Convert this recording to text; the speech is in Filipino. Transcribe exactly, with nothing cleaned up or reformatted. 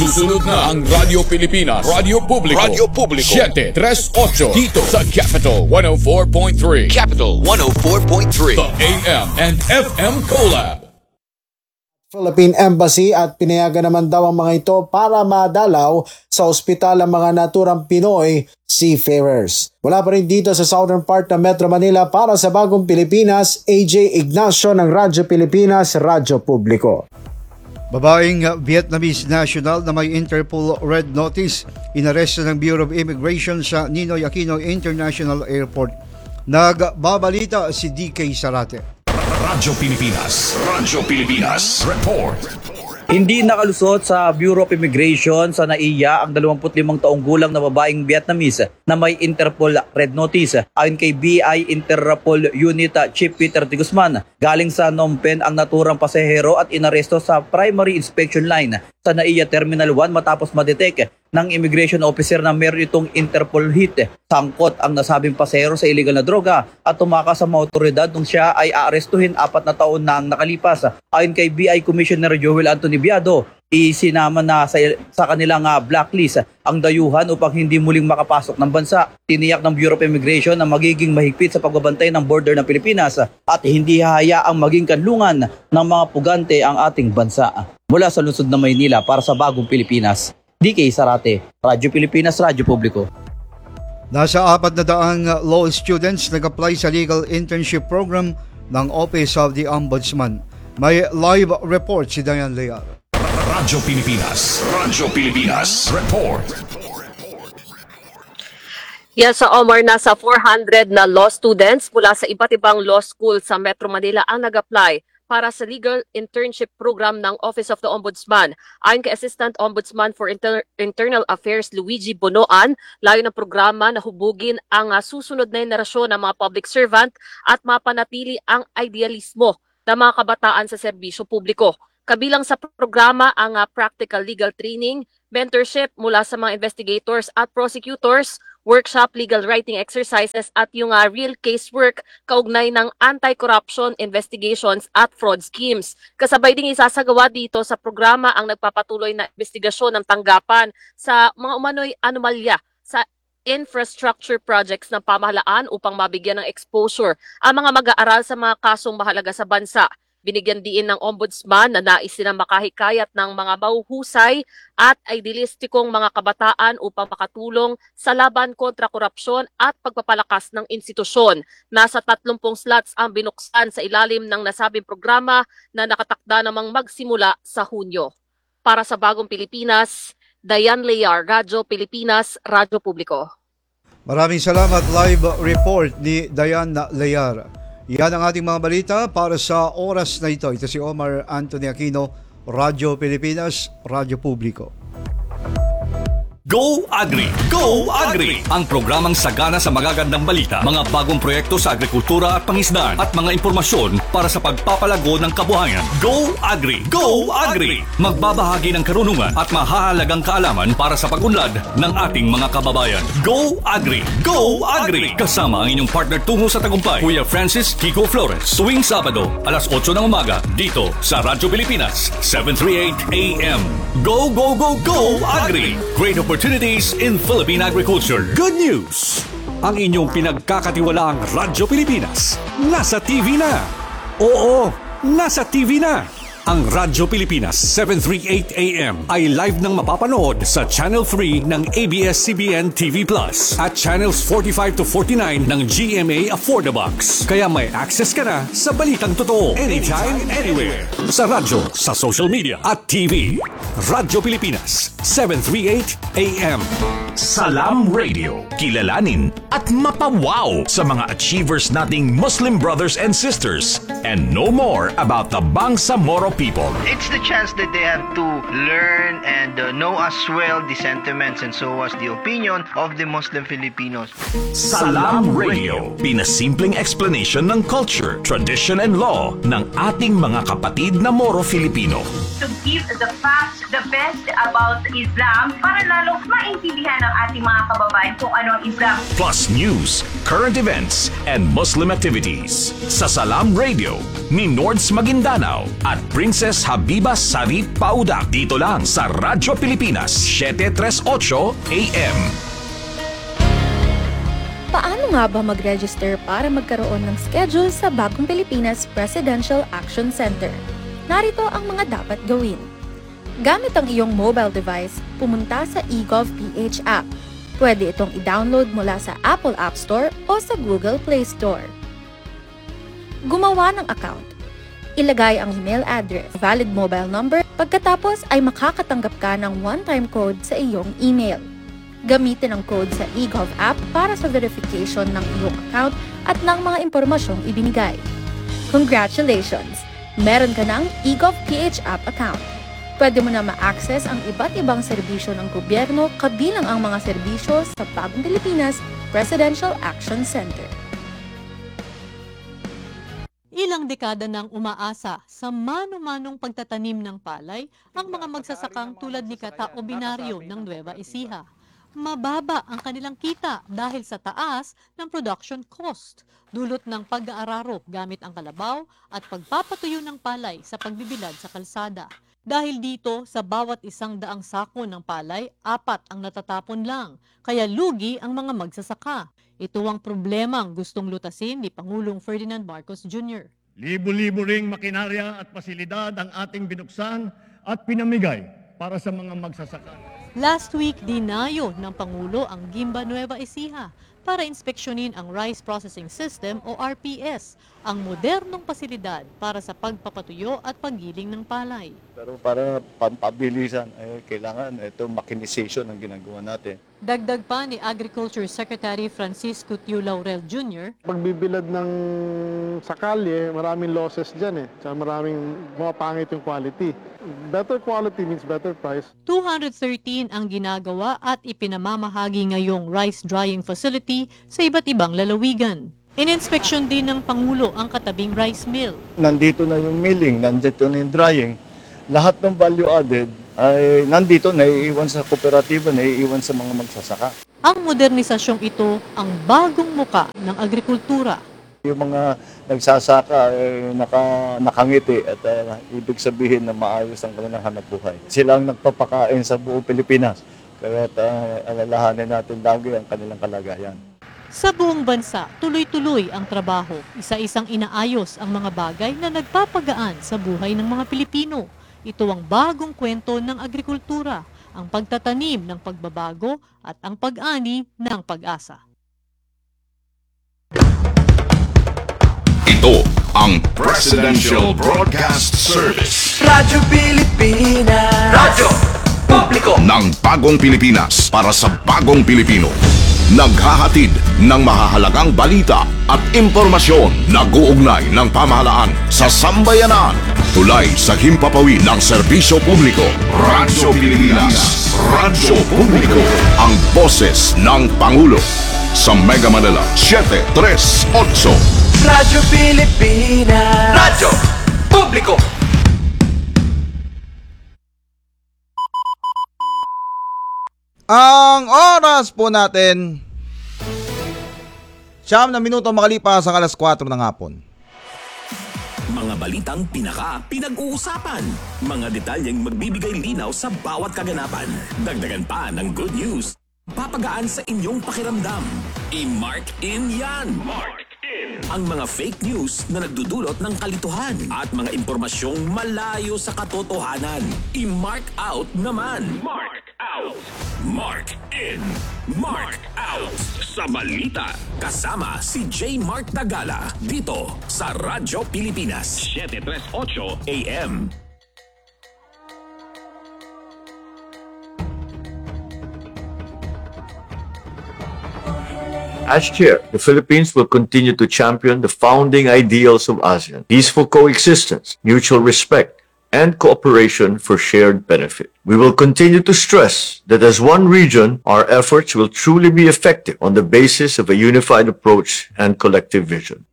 Susunod na ang Radyo Pilipinas, Radyo Publiko, Radyo Publiko, seven three eight dito sa Capital one oh four point three. Capital one oh four point three. The A M and F M Collab. Philippine Embassy at pinayagan naman daw ang mga ito para madalaw sa ospital ang mga naturang Pinoy seafarers. Wala pa rin dito sa southern part ng Metro Manila para sa Bagong Pilipinas, A J Ignacio ng Radyo Pilipinas, Radyo Publiko. Babaeng Vietnamese national na may Interpol Red Notice, inaresto ng Bureau of Immigration sa Ninoy Aquino International Airport. Nagbabalita si D K Sarate. Radyo Pilipinas, Radyo Pilipinas, report. Hindi nakalusot sa Bureau of Immigration sa N A I A ang dalawampu't limang taong gulang na babaeng Vietnamese na may Interpol Red Notice. Ayon kay B I Interpol Unit Chief Peter T. Guzman, galing sa Phnom Penh ang naturang pasahero at inaresto sa primary inspection line sa N A I A Terminal one matapos madetect ng immigration officer na meron itong Interpol hit. Sangkot ang nasabing pasahero sa illegal na droga at tumakas sa mga otoridad nung siya ay aarestuhin apat na taon na ang nakalipas. Ayon kay B I Commissioner Joel Anthony Biado, isinama na sa, sa kanilang uh, blacklist ang dayuhan upang hindi muling makapasok ng bansa. Tiniyak ng Bureau of Immigration na magiging mahigpit sa pagbabantay ng border ng Pilipinas at hindi hahayaang maging kanlungan ng mga pugante ang ating bansa. Mula sa lungsod ng Maynila para sa Bagong Pilipinas, D K Sarate, Radyo Pilipinas, Radyo Publiko. Nasa apat na daang law students nag-apply sa legal internship program ng Office of the Ombudsman. May live report si Diane Leal. Radyo Pilipinas, Radyo Pilipinas, report. Yan sa Omar, nasa four hundred na law students mula sa iba't ibang law school sa Metro Manila ang nag-apply para sa legal internship program ng Office of the Ombudsman. Ayon kay Assistant Ombudsman for Inter- Internal Affairs Luigi Bonoan, layo ng programa na hubugin ang uh, susunod na henerasyon ng mga public servant at mapanatili ang idealismo ng mga kabataan sa serbisyo publiko. Kabilang sa programa ang uh, practical legal training, mentorship mula sa mga investigators at prosecutors, workshop legal writing exercises at yung uh, real case work kaugnay ng anti-corruption investigations at fraud schemes. Kasabay ding isasagawa dito sa programa ang nagpapatuloy na investigasyon ng tanggapan sa mga umano'y anomalya sa infrastructure projects ng pamahalaan upang mabigyan ng exposure ang mga mag-aaral sa mga kasong mahalaga sa bansa. Binigyan diin ng Ombudsman na nais silang makahikayat ng mga mahuhusay at idealistikong mga kabataan upang makatulong sa laban kontra korupsyon at pagpapalakas ng institusyon. Nasa tatlumpung slots ang binuksan sa ilalim ng nasabing programa na nakatakda namang magsimula sa Hunyo. Para sa Bagong Pilipinas, Diane Lear, Radyo Pilipinas, Radyo Publiko. Maraming salamat, live report ni Diane Lear. Yan ang ating mga balita para sa oras na ito. Ito si Omar Anthony Aquino, Radyo Pilipinas, Radyo Publiko. Go Agri! Go Agri! Ang programang sagana sa magagandang balita, mga bagong proyekto sa agrikultura at pangisdaan at mga impormasyon para sa pagpapalago ng kabuhayan. Go Agri! Go Agri! Magbabahagi ng karunungan at mahahalagang kaalaman para sa pag-unlad ng ating mga kababayan. Go Agri! Go Agri! Kasama ang inyong partner tungo sa tagumpay, Kuya Francis Kiko Flores. Tuwing Sabado, alas otso ng umaga, dito sa Radyo Pilipinas, seven thirty-eight A M. Go, go, go, go Agri! Great opportunities in Philippine agriculture. Good news! Ang inyong pinagkakatiwalaang Radyo Pilipinas nasa T V na. Oo, nasa T V na. Ang Radyo Pilipinas seven thirty-eight A M ay live nang mapapanood sa Channel three ng A B S C B N T V Plus at Channels forty-five to forty-nine ng G M A Affordabox. Kaya may access ka na sa balitang totoo anytime, anywhere. Sa radyo, sa social media at T V. Radyo Pilipinas seven thirty-eight A M. Salam Radio. Kilalanin at mapawaw sa mga achievers nating Muslim brothers and sisters and know more about the Bangsamoro people. It's the chance that they have to learn and uh, know as well the sentiments and so as the opinion of the Muslim Filipinos. Salam Radio. Pinasimpleng explanation ng culture, tradition and law ng ating mga kapatid na Moro Filipino. To give the facts, the best about Islam para lalo maintindihan ng ating mga kababayan kung ano ang Islam. Plus news, current events, and Muslim activities. Sa Salam Radio ni Nords Maguindanao at Princess Habiba Sarip Paudak dito lang sa Radyo Radyo Pilipinas, seven thirty-eight A M. Paano nga ba mag-register para magkaroon ng schedule sa Bagong Pilipinas Presidential Action Center? Narito ang mga dapat gawin. Gamit ang iyong mobile device, pumunta sa eGovPH app. Pwede itong i-download mula sa Apple App Store o sa Google Play Store. Gumawa ng account. Ilagay ang email address, valid mobile number, pagkatapos ay makakatanggap ka ng one-time code sa iyong email. Gamitin ang code sa eGov app para sa verification ng iyong account at ng mga impormasyong ibinigay. Congratulations! Meron ka ng eGovPH app account. Pwede mo na ma-access ang iba't ibang serbisyo ng gobyerno kabilang ang mga serbisyo sa Bagong Pilipinas Presidential Action Center. Ilang dekada nang umaasa sa mano-manong pagtatanim ng palay ang mga magsasakang tulad ni Kata Obinaryo ng Nueva Ecija. Mababa ang kanilang kita dahil sa taas ng production cost, dulot ng pag-aararo gamit ang kalabaw at pagpapatuyo ng palay sa pagbibilad sa kalsada. Dahil dito, sa bawat isang daang sako ng palay, apat ang natatapon lang, kaya lugi ang mga magsasaka. Ito ang problemang gustong lutasin ni Pangulong Ferdinand Marcos Junior Libo-libo ring makinarya at pasilidad ang ating binuksan at pinamigay para sa mga magsasaka. Last week, dinayo ng Pangulo ang Gimba Nueva Ecija para inspeksyonin ang Rice Processing System o R P S, ang modernong pasilidad para sa pagpapatuyo at paggiling ng palay. Pero para pampabilisan, eh, kailangan ito mechanization ang ginagawa natin. Dagdag pa ni Agriculture Secretary Francisco Tiu Laurel Junior Pagbibilad ng sa kalye, maraming losses dyan eh. Tsaka maraming mapangit yung quality. Better quality means better price. two hundred thirteen ang ginagawa at ipinamamahagi ngayong rice drying facility sa iba't ibang lalawigan. Ininspeksyon din ng Pangulo ang katabing rice mill. Nandito na yung milling, nandito na yung drying. Lahat ng value added ay nandito, naiiwan sa kooperatiba, naiiwan sa mga magsasaka. Ang modernisasyong ito ang bagong muka ng agrikultura. Yung mga nagsasaka ay naka, nakangiti at uh, ibig sabihin na maayos ang kanilang hanapbuhay. Sila ang nagpapakain sa buong Pilipinas, kaya uh, alalahanin natin lagi ang kanilang kalagayan. Sa buong bansa, tuloy-tuloy ang trabaho. Isa-isang inaayos ang mga bagay na nagpapagaan sa buhay ng mga Pilipino. Ito ang bagong kwento ng agrikultura, ang pagtatanim ng pagbabago at ang pag-ani ng pag-asa. Ito ang Presidential Broadcast Service. Radyo Pilipinas. Radyo Publiko ng Bagong Pilipinas para sa Bagong Pilipino. Naghahatid ng mahahalagang balita at impormasyon na guugnay ng pamahalaan sa sambayanan. Tulay sa himpapawid ng serbisyo publiko. Radyo Pilipinas. Radyo Publiko. Ang boses ng Pangulo. Sa Mega Manila, seven thirty-eight. Radyo Pilipinas. Radyo Publiko. Ang oras po natin, siyam na minuto makalipas ang alas kwatro ng hapon. Mga balitang pinaka pinag-uusapan. Mga detalyeng magbibigay linaw sa bawat kaganapan. Dagdagan pa ng good news. Papagaan sa inyong pakiramdam. I-mark in yan. Mark in. Ang mga fake news na nagdudulot ng kalituhan at mga impormasyong malayo sa katotohanan. I-mark out naman. Mark out. Mark in. Mark out. Sa balita, kasama si J. Mark Tagala dito sa Radyo Pilipinas, seven thirty-eight A M. As chair, the Philippines will continue to champion the founding ideals of ASEAN, peaceful coexistence, mutual respect, and cooperation for shared benefit. We will continue to stress that as one region, our efforts will truly be effective on the basis of a unified approach and collective vision.